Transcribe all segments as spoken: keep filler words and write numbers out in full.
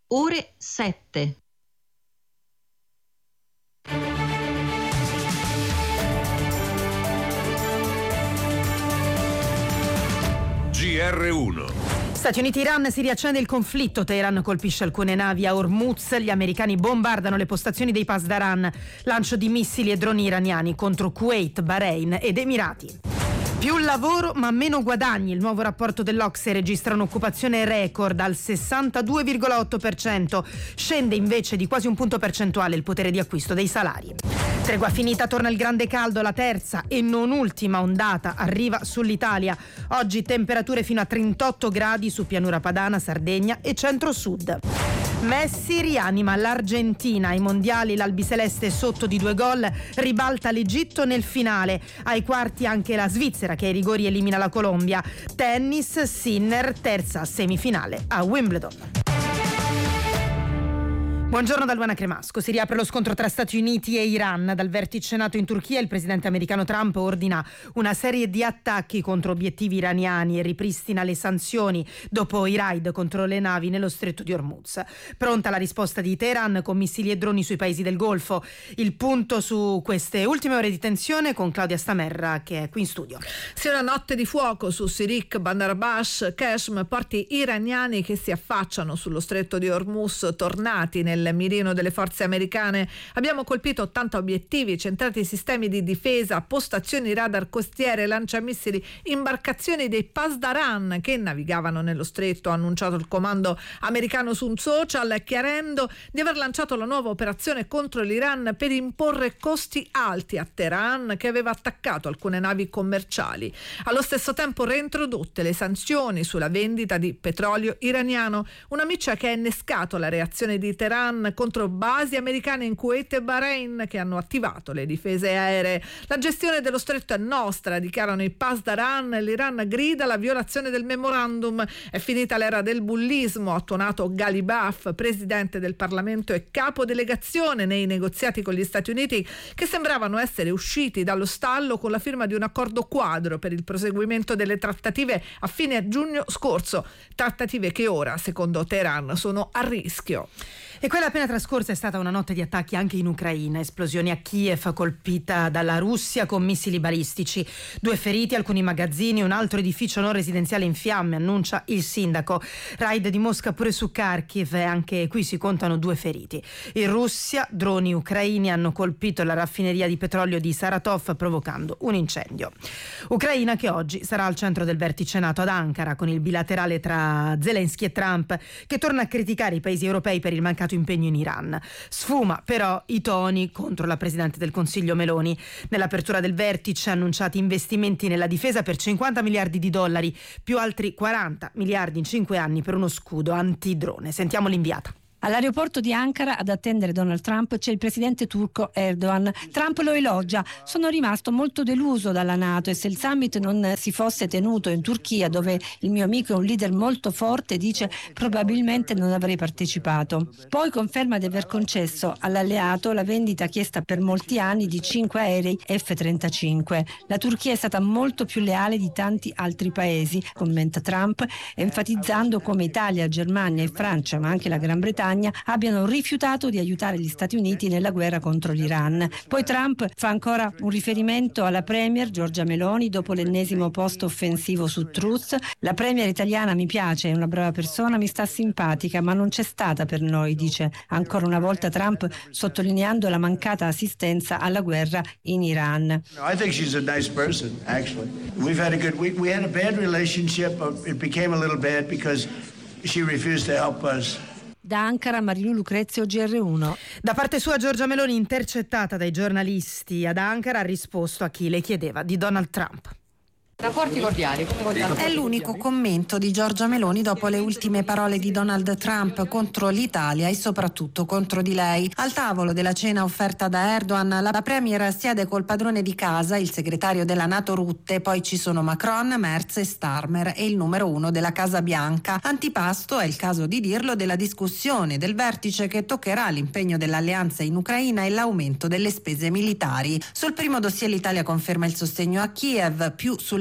ore sette. G R uno. Stati Uniti-Iran, si riaccende il conflitto. Teheran colpisce alcune navi a Hormuz. Gli americani bombardano le postazioni dei Pasdaran. Lancio di missili e droni iraniani contro Kuwait, Bahrain ed Emirati. Più lavoro ma meno guadagni. Il nuovo rapporto dell'Ocse registra un'occupazione record al sessantadue virgola otto per cento. Scende invece di quasi un punto percentuale il potere di acquisto dei salari. Tregua finita, torna il grande caldo, la terza e non ultima ondata arriva sull'Italia. Oggi temperature fino a trentotto gradi su pianura padana, Sardegna e centro-sud. Messi rianima l'Argentina ai mondiali, l'albiceleste sotto di due gol, ribalta l'Egitto nel finale. Ai quarti anche la Svizzera che ai rigori elimina la Colombia. Tennis, Sinner, terza semifinale a Wimbledon. Buongiorno da Luana Cremasco. Si riapre lo scontro tra Stati Uniti e Iran. Dal vertice NATO in Turchia il presidente americano Trump ordina una serie di attacchi contro obiettivi iraniani e ripristina le sanzioni dopo i raid contro le navi nello stretto di Hormuz. Pronta la risposta di Teheran con missili e droni sui paesi del Golfo. Il punto su queste ultime ore di tensione con Claudia Stamerra che è qui in studio. Sì, una notte di fuoco su Sirik, Bandar Abbas, Qeshm, porti iraniani che si affacciano sullo stretto di Hormuz, tornati nel nel mirino delle forze americane. Abbiamo colpito ottanta obiettivi, centrati sistemi di difesa, postazioni radar costiere, lanciamissili, imbarcazioni dei Pasdaran che navigavano nello stretto, ha annunciato il comando americano su un social, chiarendo di aver lanciato la nuova operazione contro l'Iran per imporre costi alti a Teheran, che aveva attaccato alcune navi commerciali. Allo stesso tempo reintrodotte le sanzioni sulla vendita di petrolio iraniano, una miccia che ha innescato la reazione di Teheran contro basi americane in Kuwait e Bahrain, che hanno attivato le difese aeree. La gestione dello stretto è nostra, dichiarano i Pasdaran. L'Iran grida la violazione del memorandum. È finita l'era del bullismo, ha tuonato Ghalibaf, presidente del Parlamento e capo delegazione nei negoziati con gli Stati Uniti, che sembravano essere usciti dallo stallo con la firma di un accordo quadro per il proseguimento delle trattative a fine giugno scorso. Trattative che ora, secondo Teheran, sono a rischio. E quella appena trascorsa è stata una notte di attacchi anche in Ucraina. Esplosioni a Kiev colpita dalla Russia con missili balistici. Due feriti, alcuni magazzini, un altro edificio non residenziale in fiamme, annuncia il sindaco. Raid di Mosca pure su Kharkiv e anche qui si contano due feriti. In Russia droni ucraini hanno colpito la raffineria di petrolio di Saratov provocando un incendio. Ucraina che oggi sarà al centro del vertice NATO ad Ankara con il bilaterale tra Zelensky e Trump, che torna a criticare i paesi europei per il mancato impegno in Iran. Sfuma però i toni contro la Presidente del Consiglio Meloni. Nell'apertura del vertice annunciati investimenti nella difesa per cinquanta miliardi di dollari, più altri quaranta miliardi in cinque anni per uno scudo antidrone. Sentiamo l'inviata. All'aeroporto di Ankara ad attendere Donald Trump c'è il presidente turco Erdogan. Trump lo elogia: sono rimasto molto deluso dalla NATO e se il summit non si fosse tenuto in Turchia, dove il mio amico è un leader molto forte, dice, probabilmente non avrei partecipato. Poi conferma di aver concesso all'alleato la vendita chiesta per molti anni di cinque aerei F trentacinque. La Turchia è stata molto più leale di tanti altri paesi, commenta Trump, enfatizzando come Italia, Germania e Francia, ma anche la Gran Bretagna, abbiano rifiutato di aiutare gli Stati Uniti nella guerra contro l'Iran. Poi Trump fa ancora un riferimento alla premier Giorgia Meloni dopo l'ennesimo post offensivo su Truth. La premier italiana mi piace, è una brava persona, mi sta simpatica, ma non c'è stata per noi, dice ancora una volta Trump, sottolineando la mancata assistenza alla guerra in Iran. I think she's a nice person, actually. We've had a good we, we had a bad relationship, but it became a little bad because she refused to help us. Da Ankara, Marilu Lucrezio, G R uno. Da parte sua Giorgia Meloni, intercettata dai giornalisti ad Ankara, ha risposto a chi le chiedeva di Donald Trump. Rapporti cordiali. È l'unico commento di Giorgia Meloni dopo le ultime parole di Donald Trump contro l'Italia e soprattutto contro di lei. Al tavolo della cena offerta da Erdogan, la premier siede col padrone di casa, il segretario della NATO Rutte, poi ci sono Macron, Merz e Starmer e il numero uno della Casa Bianca. Antipasto, è il caso di dirlo, della discussione del vertice che toccherà l'impegno dell'alleanza in Ucraina e l'aumento delle spese militari. Sul primo dossier l'Italia conferma il sostegno a Kiev, più sulle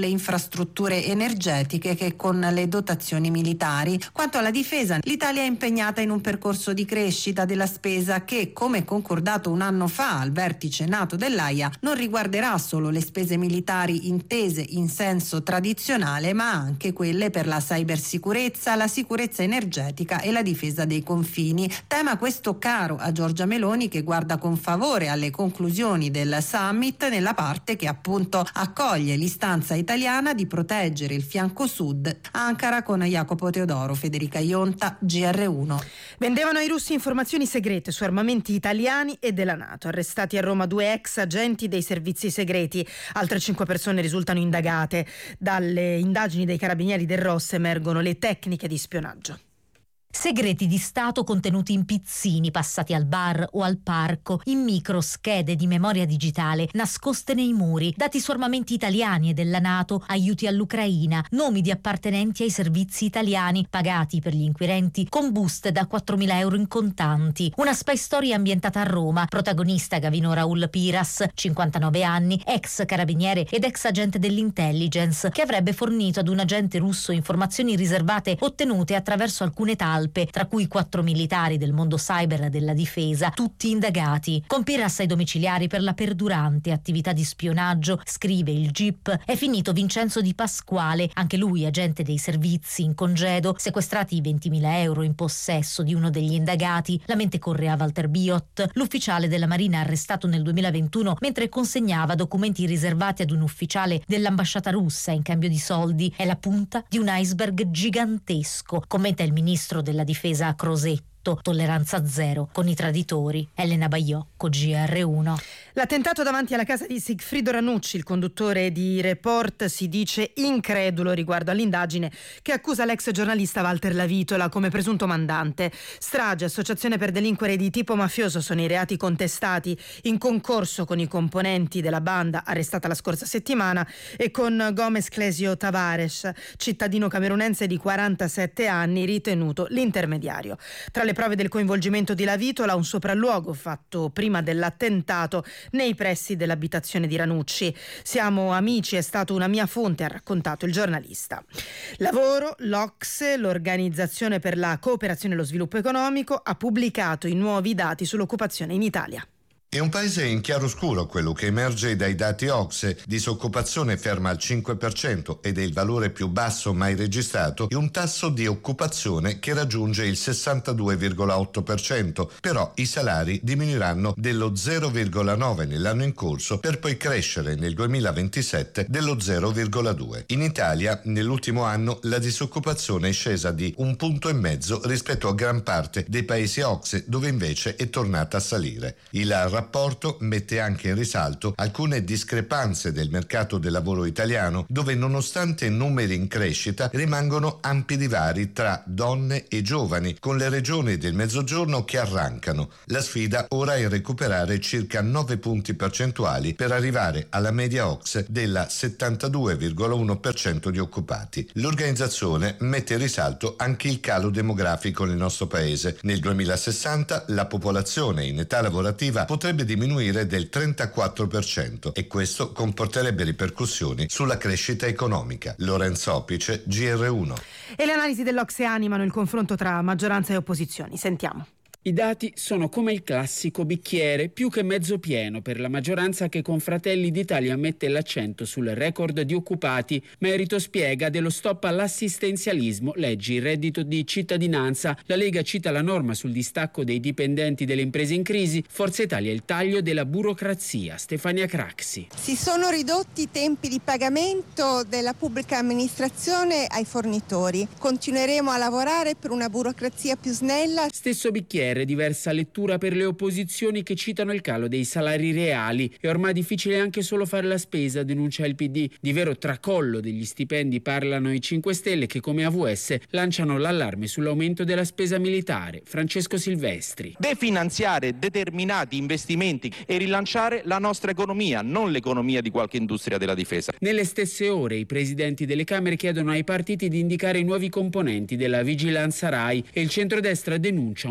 le infrastrutture energetiche che con le dotazioni militari. Quanto alla difesa, l'Italia è impegnata in un percorso di crescita della spesa che, come concordato un anno fa al vertice NATO dell'Aia, non riguarderà solo le spese militari intese in senso tradizionale, ma anche quelle per la cybersicurezza, la sicurezza energetica e la difesa dei confini. Tema questo caro a Giorgia Meloni, che guarda con favore alle conclusioni del summit nella parte che appunto accoglie l'istanza italiana di proteggere il fianco sud. Ankara con Jacopo Teodoro, Federica Ionta, G R uno. Vendevano ai russi informazioni segrete su armamenti italiani e della NATO. Arrestati a Roma due ex agenti dei servizi segreti. Altre cinque persone risultano indagate. Dalle indagini dei carabinieri del R O S emergono le tecniche di spionaggio. Segreti di Stato contenuti in pizzini passati al bar o al parco, in micro schede di memoria digitale nascoste nei muri, dati su armamenti italiani e della NATO, aiuti all'Ucraina, nomi di appartenenti ai servizi italiani, pagati per gli inquirenti con buste da quattromila euro in contanti. Una spy story ambientata a Roma, protagonista Gavino Raul Piras, cinquantanove anni, ex carabiniere ed ex agente dell'intelligence, che avrebbe fornito ad un agente russo informazioni riservate ottenute attraverso alcune talpe, tra cui quattro militari del mondo cyber e della difesa, tutti indagati. Con Piras ai domiciliari per la perdurante attività di spionaggio, scrive il G I P, è finito Vincenzo Di Pasquale, anche lui agente dei servizi in congedo, sequestrati i ventimila euro in possesso di uno degli indagati. La mente corre a Walter Biot, l'ufficiale della Marina arrestato nel duemilaventuno mentre consegnava documenti riservati ad un ufficiale dell'ambasciata russa in cambio di soldi. È la punta di un iceberg gigantesco, commenta il ministro della difesa Crosetto. Tolleranza zero con i traditori. Elena Baiocco, G R uno. L'attentato davanti alla casa di Sigfrido Ranucci, il conduttore di Report, si dice incredulo riguardo all'indagine che accusa l'ex giornalista Walter Lavitola come presunto mandante. Strage, associazione per delinquere di tipo mafioso sono i reati contestati in concorso con i componenti della banda arrestata la scorsa settimana e con Gomez Clesio Tavares, cittadino camerunense di quarantasette anni, ritenuto l'intermediario. Tra le prove del coinvolgimento di Lavitola, un sopralluogo fatto prima dell'attentato nei pressi dell'abitazione di Ranucci. Siamo amici, è stato una mia fonte, ha raccontato il giornalista. Lavoro, l'O C S E, l'Organizzazione per la Cooperazione e lo Sviluppo Economico, ha pubblicato i nuovi dati sull'occupazione in Italia. È un paese in chiaroscuro quello che emerge dai dati O C S E, disoccupazione ferma al cinque per cento ed è il valore più basso mai registrato, e un tasso di occupazione che raggiunge il sessantadue virgola otto per cento, però i salari diminuiranno dello zero virgola nove nell'anno in corso per poi crescere nel duemilaventisette dello zero virgola due. In Italia nell'ultimo anno la disoccupazione è scesa di un punto e mezzo rispetto a gran parte dei paesi O C S E, dove invece è tornata a salire. Il Il rapporto mette anche in risalto alcune discrepanze del mercato del lavoro italiano, dove nonostante numeri in crescita rimangono ampi divari tra donne e giovani, con le regioni del Mezzogiorno che arrancano. La sfida ora è recuperare circa nove punti percentuali per arrivare alla media O C S E della settantadue virgola uno per cento di occupati. L'organizzazione mette in risalto anche il calo demografico nel nostro paese. Nel duemilasessanta la popolazione in età lavorativa potrebbe diminuire del trentaquattro per cento e questo comporterebbe ripercussioni sulla crescita economica. Lorenzo Opice, G R uno. E le analisi dell'O C S E animano il confronto tra maggioranza e opposizioni. Sentiamo. I dati sono come il classico bicchiere più che mezzo pieno per la maggioranza, che con Fratelli d'Italia mette l'accento sul record di occupati. Merito spiega dello stop all'assistenzialismo, leggi il reddito di cittadinanza. La Lega cita la norma sul distacco dei dipendenti delle imprese in crisi. Forza Italia il taglio della burocrazia. Stefania Craxi. Si sono ridotti i tempi di pagamento della pubblica amministrazione ai fornitori. Continueremo a lavorare per una burocrazia più snella. Stesso bicchiere, diversa lettura per le opposizioni che citano il calo dei salari reali. È ormai difficile anche solo fare la spesa, denuncia il P D. Di vero tracollo degli stipendi parlano i cinque Stelle, che come A V S lanciano l'allarme sull'aumento della spesa militare. Francesco Silvestri. Definanziare determinati investimenti e rilanciare la nostra economia, non l'economia di qualche industria della difesa. Nelle stesse ore i presidenti delle Camere chiedono ai partiti di indicare i nuovi componenti della vigilanza Rai e il centrodestra denuncia un tentativo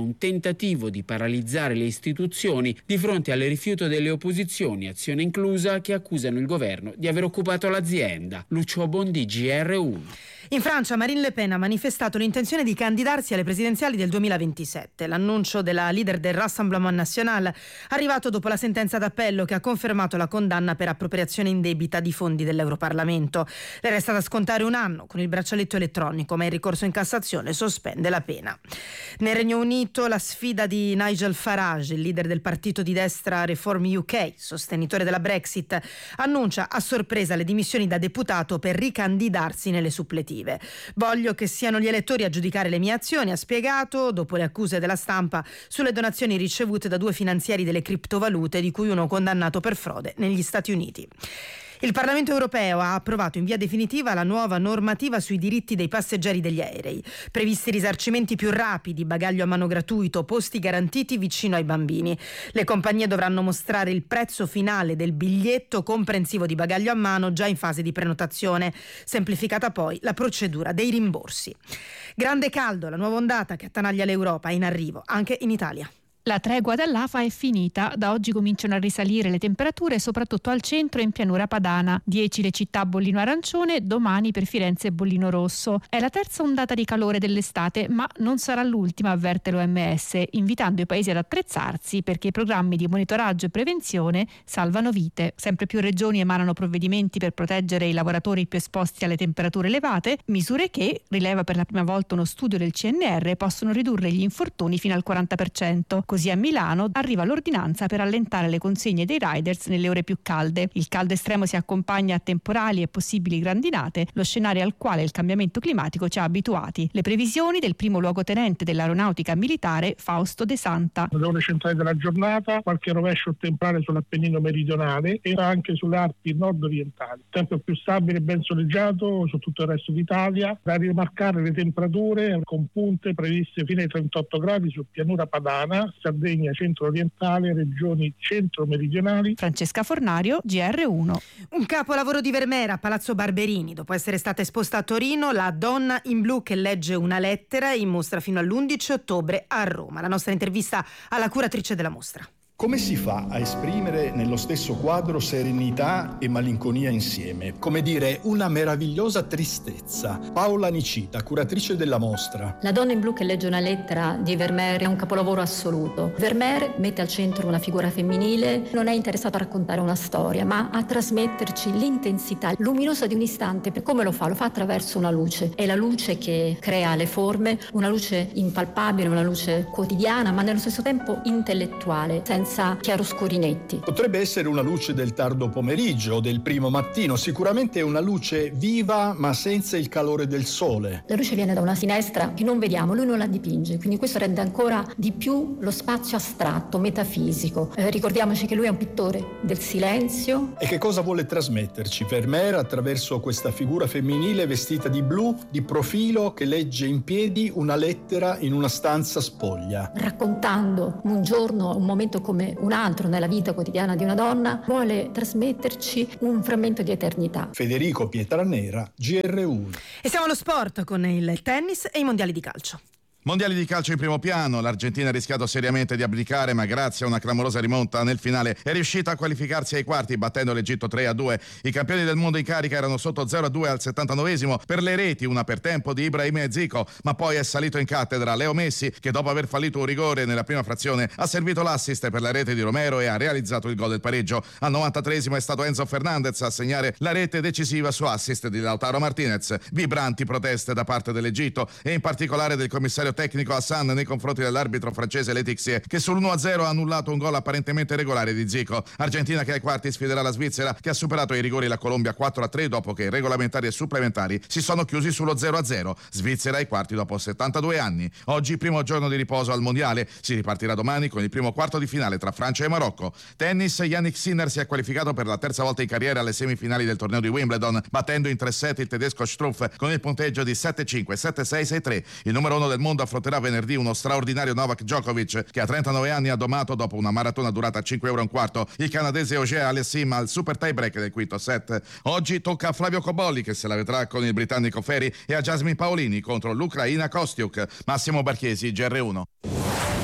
tentativo di paralizzare le istituzioni di fronte al rifiuto delle opposizioni, azione inclusa, che accusano il governo di aver occupato l'azienda. Lucio Bondi, G R uno. In Francia Marine Le Pen ha manifestato l'intenzione di candidarsi alle presidenziali del duemilaventisette. L'annuncio della leader del Rassemblement National, arrivato dopo la sentenza d'appello che ha confermato la condanna per appropriazione indebita di fondi dell'Europarlamento. Le resta da scontare un anno con il braccialetto elettronico, ma il ricorso in Cassazione sospende la pena. Nel Regno Unito la sfida di Nigel Farage, il leader del partito di destra Reform U K, sostenitore della Brexit, annuncia a sorpresa le dimissioni da deputato per ricandidarsi nelle suppletive. Voglio che siano gli elettori a giudicare le mie azioni, ha spiegato, dopo le accuse della stampa sulle donazioni ricevute da due finanzieri delle criptovalute, di cui uno condannato per frode negli Stati Uniti. Il Parlamento europeo ha approvato in via definitiva la nuova normativa sui diritti dei passeggeri degli aerei. Previsti risarcimenti più rapidi, bagaglio a mano gratuito, posti garantiti vicino ai bambini. Le compagnie dovranno mostrare il prezzo finale del biglietto comprensivo di bagaglio a mano già in fase di prenotazione. Semplificata poi la procedura dei rimborsi. Grande caldo, la nuova ondata che attanaglia l'Europa è in arrivo anche in Italia. La tregua dall'Afa è finita, da oggi cominciano a risalire le temperature soprattutto al centro e in pianura padana. dieci le città bollino arancione, domani per Firenze bollino rosso. È la terza ondata di calore dell'estate, ma non sarà l'ultima, avverte l'O M S, invitando i paesi ad attrezzarsi perché i programmi di monitoraggio e prevenzione salvano vite. Sempre più regioni emanano provvedimenti per proteggere i lavoratori più esposti alle temperature elevate, misure che, rileva per la prima volta uno studio del C N R, possono ridurre gli infortuni fino al quaranta per cento. Così a Milano arriva l'ordinanza per allentare le consegne dei riders nelle ore più calde. Il caldo estremo si accompagna a temporali e possibili grandinate, lo scenario al quale il cambiamento climatico ci ha abituati. Le previsioni del primo luogotenente dell'aeronautica militare, Fausto De Santa. Nelle ore centrali della giornata qualche rovescio temporale sull'Appennino meridionale e anche sulle Alpi nord-orientali. Tempo più stabile e ben soleggiato su tutto il resto d'Italia. Da rimarcare le temperature con punte previste fino ai trentotto gradi su pianura padana, Sardegna centro-orientale, regioni centro-meridionali. Francesca Fornario, G R uno. Un capolavoro di Vermeer a Palazzo Barberini. Dopo essere stata esposta a Torino, La donna in blu che legge una lettera, in mostra fino all'undici ottobre a Roma. La nostra intervista alla curatrice della mostra. Come si fa a esprimere nello stesso quadro serenità e malinconia insieme? Come dire, una meravigliosa tristezza. Paola Nicita, curatrice della mostra. La donna in blu che legge una lettera di Vermeer è un capolavoro assoluto. Vermeer mette al centro una figura femminile, non è interessato a raccontare una storia, ma a trasmetterci l'intensità luminosa di un istante. Come lo fa? Lo fa attraverso una luce. È la luce che crea le forme, una luce impalpabile, una luce quotidiana, ma nello stesso tempo intellettuale, senza chiaroscuri netti. Potrebbe essere una luce del tardo pomeriggio o del primo mattino, sicuramente è una luce viva ma senza il calore del sole. La luce viene da una finestra che non vediamo, lui non la dipinge, quindi questo rende ancora di più lo spazio astratto, metafisico. Eh, ricordiamoci che lui è un pittore del silenzio. E che cosa vuole trasmetterci Vermeer attraverso questa figura femminile vestita di blu, di profilo, che legge in piedi una lettera in una stanza spoglia? Raccontando un giorno, un momento come un altro nella vita quotidiana di una donna, vuole trasmetterci un frammento di eternità. Federico Pietranera, G R uno. E siamo allo sport con il tennis e i mondiali di calcio. Mondiali di calcio in primo piano, l'Argentina ha rischiato seriamente di abdicare, ma grazie a una clamorosa rimonta nel finale è riuscita a qualificarsi ai quarti battendo l'Egitto tre a due. I campioni del mondo in carica erano sotto zero a due al settantanovesimo per le reti, una per tempo di Ibrahim e Zico, ma poi è salito in cattedra Leo Messi che dopo aver fallito un rigore nella prima frazione ha servito l'assist per la rete di Romero e ha realizzato il gol del pareggio. Al novantatreesimo è stato Enzo Fernandez a segnare la rete decisiva su assist di Lautaro Martinez. Vibranti proteste da parte dell'Egitto e in particolare del commissario tecnico Hassan nei confronti dell'arbitro francese Letixier, che sull'uno a zero ha annullato un gol apparentemente regolare di Zico. Argentina che ai quarti sfiderà la Svizzera, che ha superato i rigori la Colombia quattro a tre dopo che i regolamentari e supplementari si sono chiusi sullo zero a zero. Svizzera ai quarti dopo settantadue anni. Oggi primo giorno di riposo al mondiale, si ripartirà domani con il primo quarto di finale tra Francia e Marocco. Tennis, Yannick Sinner si è qualificato per la terza volta in carriera alle semifinali del torneo di Wimbledon, battendo in tre set il tedesco Struff con il punteggio di sette cinque, sette sei, sei tre. Il numero uno del mondo affronterà venerdì uno straordinario Novak Djokovic che a trentanove anni ha domato dopo una maratona durata cinque ore e un quarto il canadese Auger Aliassime al super tie break del quinto set. Oggi tocca a Flavio Cobolli che se la vedrà con il britannico Ferri e a Jasmine Paolini contro l'Ucraina Kostiuk. Massimo Barchiesi, G R uno.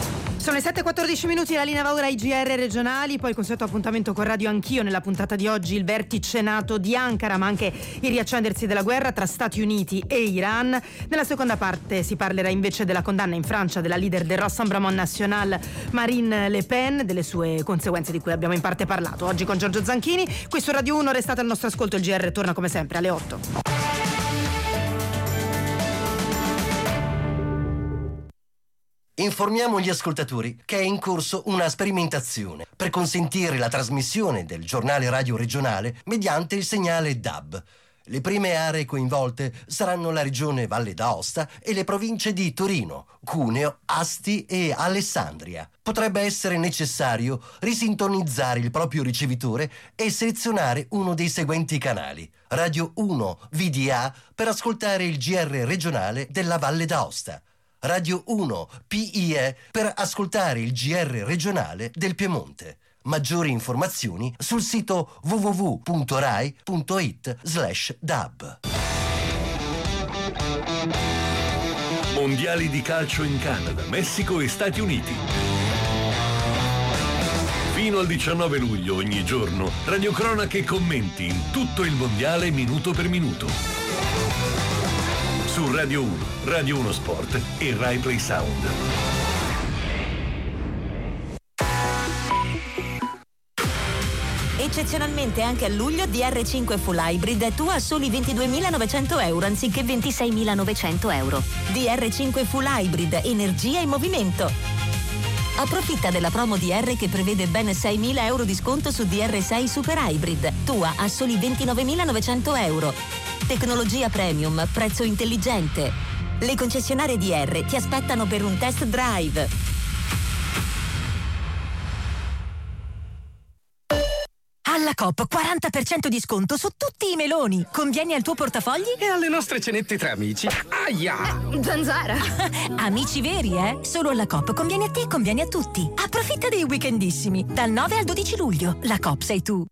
Sono le sette e quattordici minuti, la linea va ora ai G R regionali, poi il consueto appuntamento con Radio Anch'io. Nella puntata di oggi il vertice NATO di Ankara, ma anche il riaccendersi della guerra tra Stati Uniti e Iran. Nella seconda parte si parlerà invece della condanna in Francia della leader del Rassemblement National Marine Le Pen, delle sue conseguenze di cui abbiamo in parte parlato. Oggi con Giorgio Zanchini, qui su Radio uno, restate al nostro ascolto, il G R torna come sempre alle otto. Informiamo gli ascoltatori che è in corso una sperimentazione per consentire la trasmissione del giornale radio regionale mediante il segnale D A B. Le prime aree coinvolte saranno la regione Valle d'Aosta e le province di Torino, Cuneo, Asti e Alessandria. Potrebbe essere necessario risintonizzare il proprio ricevitore e selezionare uno dei seguenti canali: Radio uno V D A per ascoltare il G R regionale della Valle d'Aosta, Radio uno P I E per ascoltare il G R regionale del Piemonte. Maggiori informazioni sul sito w w w punto rai punto it slash dab. Mondiali di calcio in Canada, Messico e Stati Uniti. Fino al diciannove luglio ogni giorno, radiocronache e commenti in tutto il mondiale minuto per minuto. Su Radio uno, Radio uno Sport e Rai Play Sound. Eccezionalmente anche a luglio D R cinque Full Hybrid tu a soli ventiduemilanovecento euro anziché ventiseimilanovecento euro. D R cinque Full Hybrid, energia e movimento. Approfitta della promo D R che prevede ben seimila euro di sconto su D R sei Super Hybrid, tua a soli ventinovemilanovecento euro. Tecnologia premium, prezzo intelligente. Le concessionarie D R ti aspettano per un test drive. Alla Coop quaranta per cento di sconto su tutti i meloni. Convieni al tuo portafogli? E alle nostre cenette tra amici. Aia! Zanzara! Amici veri, eh? Solo alla Coop conviene a te e conviene a tutti. Approfitta dei weekendissimi. Dal nove al dodici luglio. La Coop sei tu.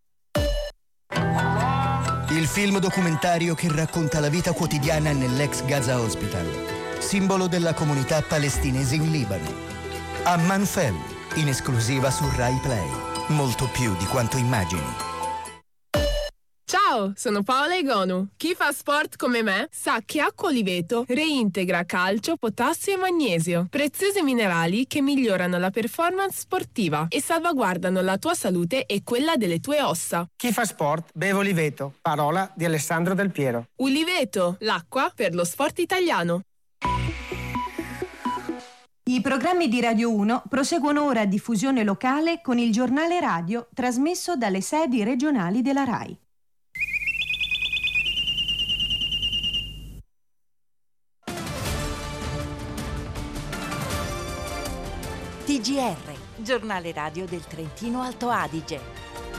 Il film documentario che racconta la vita quotidiana nell'ex Gaza Hospital, simbolo della comunità palestinese in Libano. Amman Family, in esclusiva su Rai Play. Molto più di quanto immagini. Ciao, sono Paola Egonu. Chi fa sport come me sa che acqua Oliveto reintegra calcio, potassio e magnesio, preziosi minerali che migliorano la performance sportiva e salvaguardano la tua salute e quella delle tue ossa. Chi fa sport beve Oliveto, parola di Alessandro Del Piero. Oliveto, l'acqua per lo sport italiano. I programmi di Radio uno proseguono ora a diffusione locale con il giornale radio trasmesso dalle sedi regionali della Rai. T G R, giornale radio del Trentino Alto Adige.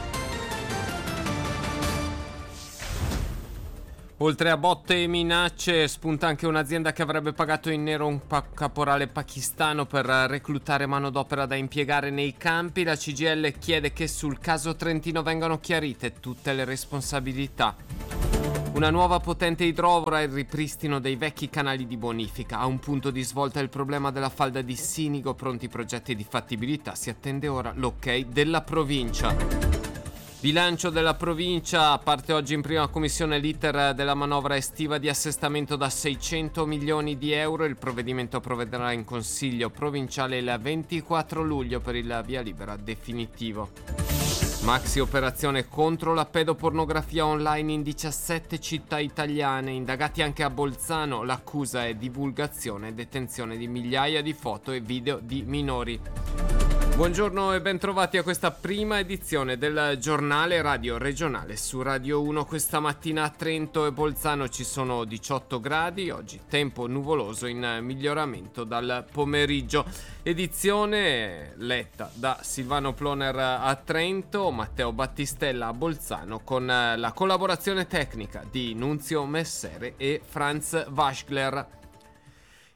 Oltre a botte e minacce, spunta anche un'azienda che avrebbe pagato in nero un pa- caporale pakistano per reclutare manodopera da impiegare nei campi. La C G I L chiede che sul caso Trentino vengano chiarite tutte le responsabilità. Una nuova potente idrovora e il ripristino dei vecchi canali di bonifica. A un punto di svolta il problema della falda di Sinigo, pronti progetti di fattibilità. Si attende ora l'ok della provincia. Bilancio della provincia, parte oggi in prima commissione l'iter della manovra estiva di assestamento da seicento milioni di euro. Il provvedimento provvederà in consiglio provinciale il ventiquattro luglio per il via libera definitivo. Maxi operazione contro la pedopornografia online in diciassette città italiane, indagati anche a Bolzano. L'accusa è divulgazione e detenzione di migliaia di foto e video di minori. Buongiorno e bentrovati a questa prima edizione del giornale radio regionale su Radio uno. Questa mattina a Trento e Bolzano ci sono diciotto gradi, oggi tempo nuvoloso in miglioramento dal pomeriggio. Edizione letta da Silvano Ploner a Trento, Matteo Battistella a Bolzano, con la collaborazione tecnica di Nunzio Messere e Franz Waschler.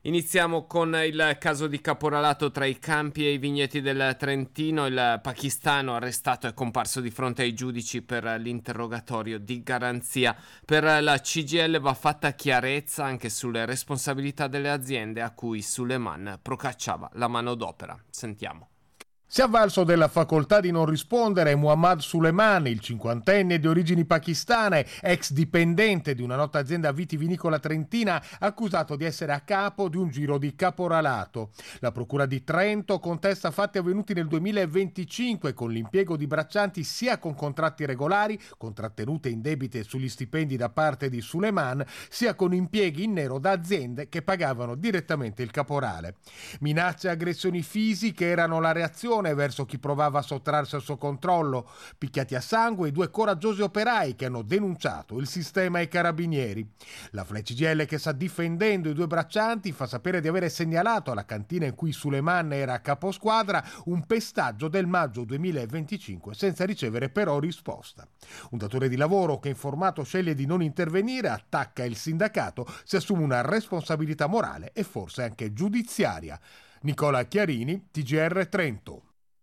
Iniziamo con il caso di caporalato tra i campi e i vigneti del Trentino. Il pakistano arrestato è comparso di fronte ai giudici per l'interrogatorio di garanzia. Per la C G I L va fatta chiarezza anche sulle responsabilità delle aziende a cui Suleiman procacciava la manodopera. Sentiamo. Si è avvalso della facoltà di non rispondere Muhammad Suleiman, il cinquantenne di origini pakistane, ex dipendente di una nota azienda vitivinicola trentina, accusato di essere a capo di un giro di caporalato. La procura di Trento contesta fatti avvenuti nel duemilaventicinque con l'impiego di braccianti sia con contratti regolari, con trattenute indebite sugli stipendi da parte di Suleiman, sia con impieghi in nero da aziende che pagavano direttamente il caporale. Minacce e aggressioni fisiche erano la reazione verso chi provava a sottrarsi al suo controllo. Picchiati a sangue i due coraggiosi operai che hanno denunciato il sistema ai carabinieri. La F L E C G I L, che sta difendendo i due braccianti, fa sapere di avere segnalato alla cantina in cui Suleiman era caposquadra un pestaggio del maggio duemilaventicinque senza ricevere però risposta. Un datore di lavoro che informato sceglie di non intervenire, attacca il sindacato, si assume una responsabilità morale e forse anche giudiziaria. Nicola Chiarini, T G R Trento.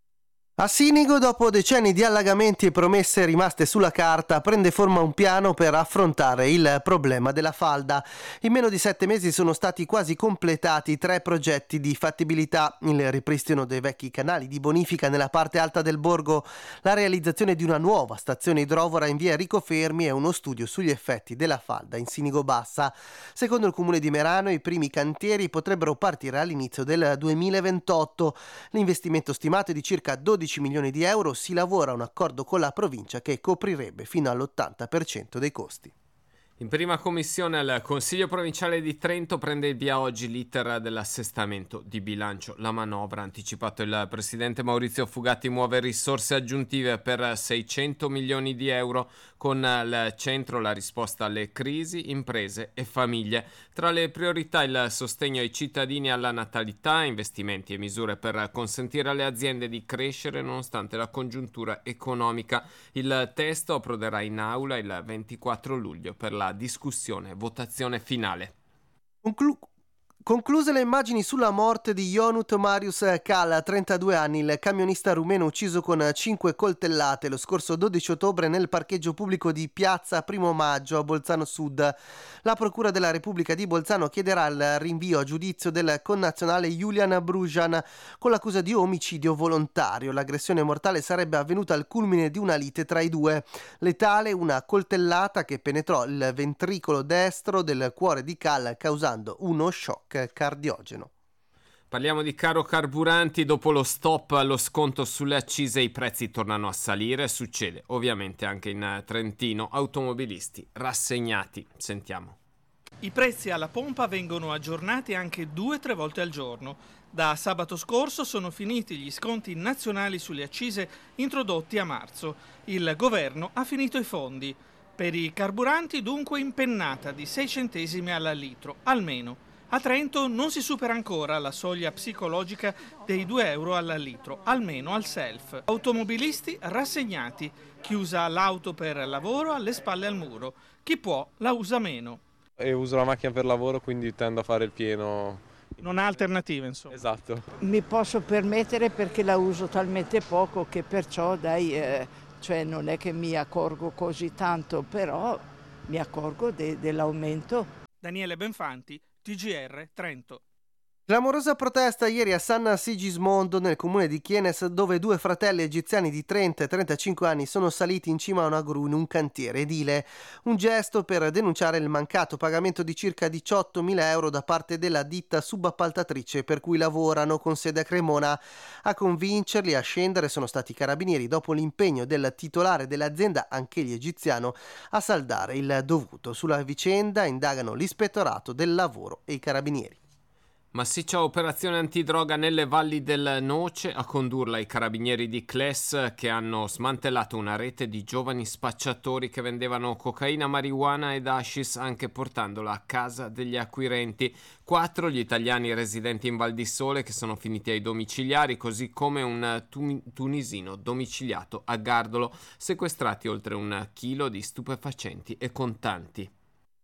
A Sinigo, dopo decenni di allagamenti e promesse rimaste sulla carta, prende forma un piano per affrontare il problema della falda. In meno di sette mesi sono stati quasi completati tre progetti di fattibilità: il ripristino dei vecchi canali di bonifica nella parte alta del borgo, la realizzazione di una nuova stazione idrovora in via Enrico Fermi e uno studio sugli effetti della falda in Sinigo Bassa. Secondo il comune di Merano, i primi cantieri potrebbero partire all'inizio del duemilaventotto. L'investimento stimato è di circa dodici milioni di euro. Si lavora a un accordo con la provincia che coprirebbe fino all'ottanta per cento dei costi. In prima commissione al Consiglio provinciale di Trento prende il via oggi l'iter dell'assestamento di bilancio. La manovra, ha anticipato il presidente Maurizio Fugatti, muove risorse aggiuntive per seicento milioni di euro, con al centro la risposta alle crisi, imprese e famiglie. Tra le priorità il sostegno ai cittadini e alla natalità, investimenti e misure per consentire alle aziende di crescere nonostante la congiuntura economica. Il testo approderà in aula il ventiquattro luglio per la discussione e votazione finale. Conclu- Concluse le immagini sulla morte di Ionut Marius Kal, trentadue anni, il camionista rumeno ucciso con cinque coltellate lo scorso dodici ottobre nel parcheggio pubblico di Piazza Primo Maggio a Bolzano Sud. La Procura della Repubblica di Bolzano chiederà il rinvio a giudizio del connazionale Julian Brujan con l'accusa di omicidio volontario. L'aggressione mortale sarebbe avvenuta al culmine di una lite tra i due. Letale una coltellata che penetrò il ventricolo destro del cuore di Kal, causando uno shock cardiogeno. Parliamo di caro carburanti. Dopo lo stop allo sconto sulle accise i prezzi tornano a salire. Succede ovviamente anche in Trentino. Automobilisti rassegnati. Sentiamo. I prezzi alla pompa vengono aggiornati anche due o tre volte al giorno. Da sabato scorso sono finiti gli sconti nazionali sulle accise introdotti a marzo. Il governo ha finito i fondi. Per i carburanti dunque impennata di sei centesimi al litro, almeno. A Trento non si supera ancora la soglia psicologica dei due euro al litro, almeno al self. Automobilisti rassegnati. Chi usa l'auto per lavoro ha le spalle al muro. Chi può la usa meno. E uso la macchina per lavoro, quindi tendo a fare il pieno. Non ha alternative, insomma. Esatto. Mi posso permettere perché la uso talmente poco che perciò, dai, eh, cioè non è che mi accorgo così tanto, però mi accorgo de- dell'aumento. Daniele Benfanti, T G R Trento. Clamorosa protesta ieri a San Sigismondo nel comune di Chienes, dove due fratelli egiziani di trenta e trentacinque anni sono saliti in cima a una gru in un cantiere edile. Un gesto per denunciare il mancato pagamento di circa diciottomila euro da parte della ditta subappaltatrice per cui lavorano, con sede a Cremona. A convincerli a scendere sono stati i carabinieri, dopo l'impegno del titolare dell'azienda, anch'egli egiziano, a saldare il dovuto. Sulla vicenda indagano l'ispettorato del lavoro e i carabinieri. Massiccia operazione antidroga nelle valli del Noce, a condurla i carabinieri di Cles, che hanno smantellato una rete di giovani spacciatori che vendevano cocaina, marijuana ed hashish, anche portandola a casa degli acquirenti. Quattro gli italiani residenti in Val di Sole che sono finiti ai domiciliari, così come un tu- tunisino domiciliato a Gardolo, sequestrati oltre un chilo di stupefacenti e contanti.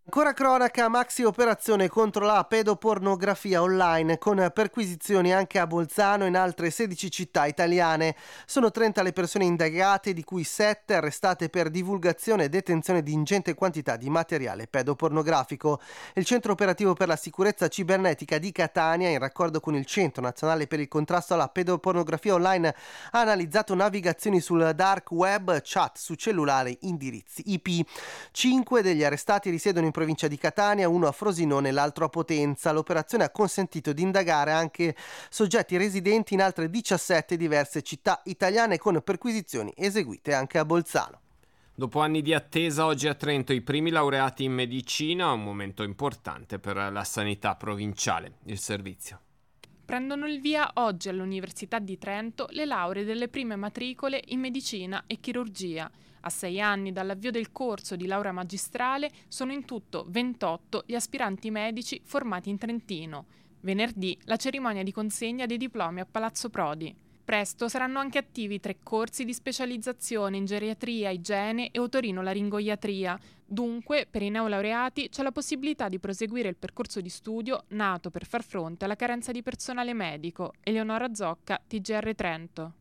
Ancora cronaca, maxi operazione contro la pedopornografia online con perquisizioni anche a Bolzano e in altre sedici città italiane. Sono trenta le persone indagate, di cui sette arrestate per divulgazione e detenzione di ingente quantità di materiale pedopornografico. Il Centro Operativo per la Sicurezza Cibernetica di Catania, in raccordo con il Centro Nazionale per il Contrasto alla Pedopornografia Online, ha analizzato navigazioni sul dark web, chat su cellulare, indirizzi I P. Cinque degli arrestati risiedono in provincia di Catania, uno a Frosinone e l'altro a Potenza. L'operazione ha consentito di indagare anche soggetti residenti in altre diciassette diverse città italiane, con perquisizioni eseguite anche a Bolzano. Dopo anni di attesa, oggi a Trento i primi laureati in medicina, un momento importante per la sanità provinciale. Il servizio. Prendono il via oggi all'Università di Trento le lauree delle prime matricole in medicina e chirurgia. A sei anni dall'avvio del corso di laurea magistrale sono in tutto ventotto gli aspiranti medici formati in Trentino. Venerdì la cerimonia di consegna dei diplomi a Palazzo Prodi. Presto saranno anche attivi tre corsi di specializzazione in geriatria, igiene e otorinolaringoiatria. Dunque, per i neolaureati c'è la possibilità di proseguire il percorso di studio nato per far fronte alla carenza di personale medico. Eleonora Zocca, T G R Trento.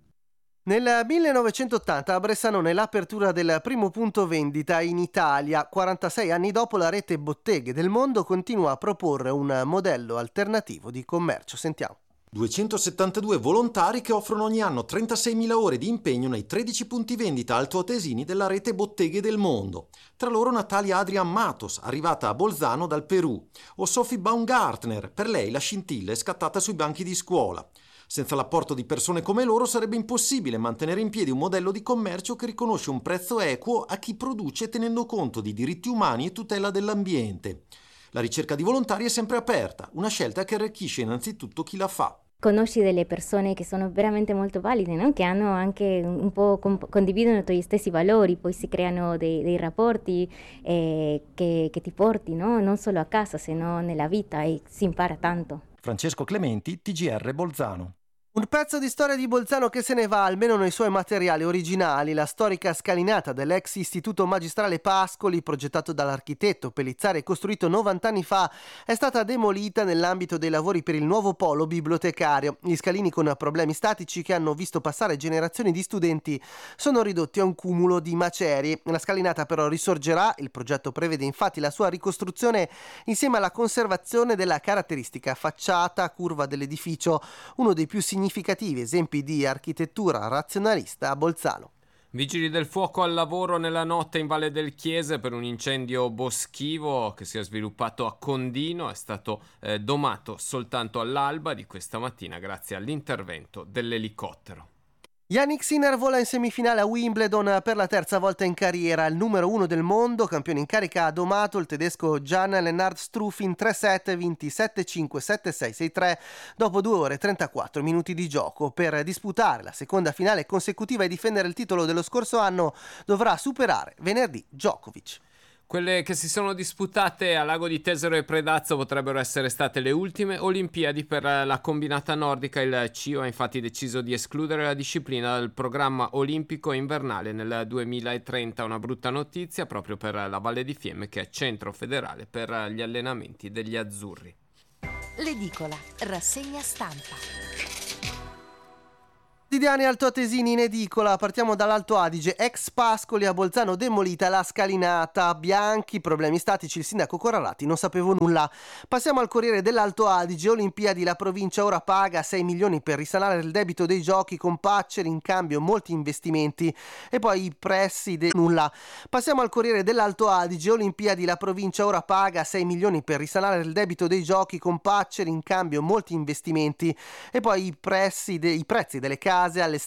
Nel millenovecentottanta a Bressanone l'apertura del primo punto vendita in Italia. quarantasei anni dopo, la rete Botteghe del Mondo continua a proporre un modello alternativo di commercio. Sentiamo. duecentosettantadue volontari che offrono ogni anno trentaseimila ore di impegno nei tredici punti vendita altoatesini della rete Botteghe del Mondo. Tra loro Natalia Adrian Matos, arrivata a Bolzano dal Perù, o Sophie Baumgartner, per lei la scintilla è scattata sui banchi di scuola. Senza l'apporto di persone come loro sarebbe impossibile mantenere in piedi un modello di commercio che riconosce un prezzo equo a chi produce tenendo conto di diritti umani e tutela dell'ambiente. La ricerca di volontari è sempre aperta, una scelta che arricchisce innanzitutto chi la fa. Conosci delle persone che sono veramente molto valide, no? Che hanno anche un po' comp- condividono i tuoi stessi valori, poi si creano dei, dei rapporti eh, che, che ti porti, no? Non solo a casa, sino nella vita, e si impara tanto. Francesco Clementi, T G R Bolzano. Un pezzo di storia di Bolzano che se ne va, almeno nei suoi materiali originali. La storica scalinata dell'ex istituto magistrale Pascoli, progettato dall'architetto Pellizzari e costruito novanta anni fa, è stata demolita nell'ambito dei lavori per il nuovo polo bibliotecario. Gli scalini con problemi statici che hanno visto passare generazioni di studenti sono ridotti a un cumulo di macerie. La scalinata però risorgerà, il progetto prevede infatti la sua ricostruzione insieme alla conservazione della caratteristica facciata curva dell'edificio, uno dei più significativi significativi esempi di architettura razionalista a Bolzano. Vigili del fuoco al lavoro nella notte in Valle del Chiese per un incendio boschivo che si è sviluppato a Condino. È stato eh, domato soltanto all'alba di questa mattina grazie all'intervento dell'elicottero. Yannick Sinner vola in semifinale a Wimbledon per la terza volta in carriera. Il numero uno del mondo, campione in carica, ha domato il tedesco Jan-Lennard Struff in tre set vinti sette cinque, sette sei, sei tre dopo due ore e trentaquattro minuti di gioco. Per disputare la seconda finale consecutiva e difendere il titolo dello scorso anno dovrà superare venerdì Djokovic. Quelle che si sono disputate a Lago di Tesero e Predazzo potrebbero essere state le ultime Olimpiadi per la combinata nordica. Il C I O ha infatti deciso di escludere la disciplina dal programma olimpico invernale nel duemilatrenta. Una brutta notizia proprio per la Valle di Fiemme, che è centro federale per gli allenamenti degli azzurri. L'edicola, rassegna stampa. Quotidiani altoatesini in edicola, partiamo dall'Alto Adige. Ex Pascoli a Bolzano demolita la scalinata. Bianchi, problemi statici, il sindaco Corrarati non sapevo nulla. Passiamo al Corriere dell'Alto Adige. Olimpiadi, la provincia ora paga sei milioni per risanare il debito dei giochi con Pacceri, in cambio molti investimenti. E poi i presidi, nulla. Passiamo al Corriere dell'Alto Adige. Olimpiadi, la provincia ora paga sei milioni per risanare il debito dei giochi con Pacceri, in cambio molti investimenti. E poi i, pressi de- i prezzi delle case